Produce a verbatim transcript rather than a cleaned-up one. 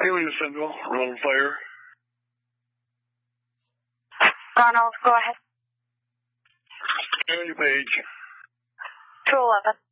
Alien Central, Ronald Fire. Ronald, go ahead. Kennedy Page. two eleven.